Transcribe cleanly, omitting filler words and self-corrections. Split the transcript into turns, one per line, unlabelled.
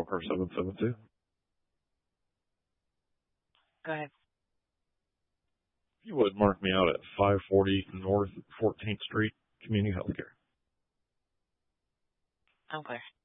Railcar 772.
Go ahead.
If you would, mark me out at 540 North 14th Street, Community Healthcare.
I'm clear.